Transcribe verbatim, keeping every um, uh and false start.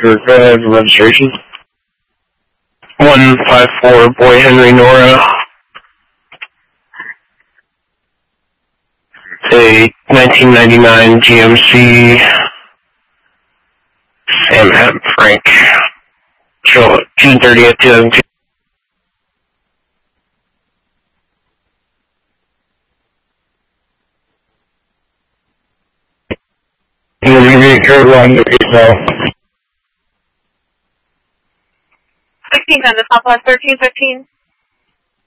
Sure, go ahead, registration. one five four Boy Henry Nora. A nineteen ninety-nine G M C Sam Hamm Frank. Show June thirtieth, two thousand two. You're leaving code one, so. sixteen on the Southwest thirteen fifteen.